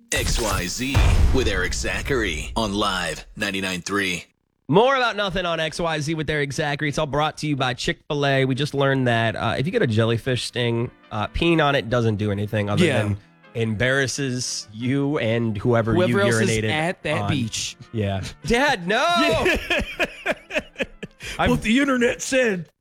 XYZ with Eric Zachary on Live 99.3. More about nothing on XYZ with Eric Zachary. It's all brought to you by Chick-fil-A. We just learned that if you get a jellyfish sting, peeing on it doesn't do anything other than embarrasses you and whoever you else urinated is at that on. beach. Yeah. Dad, no! What the internet said.